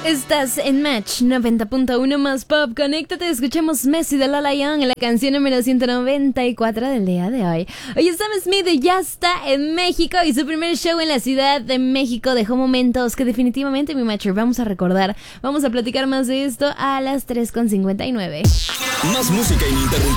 Estás en Match 90.1 más pop. Conéctate, escuchemos Messi de Lola Young, la canción número 194 del día de hoy. Hoy Sam Smith ya está en México y su primer show en la Ciudad de México dejó momentos que definitivamente, mi Matcher, vamos a recordar. Vamos a platicar más de esto a las 3:59. Más música ininterrumpida.